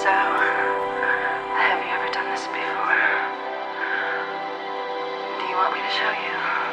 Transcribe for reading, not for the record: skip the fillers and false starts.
So, have you ever done this before? Do you want me to show you?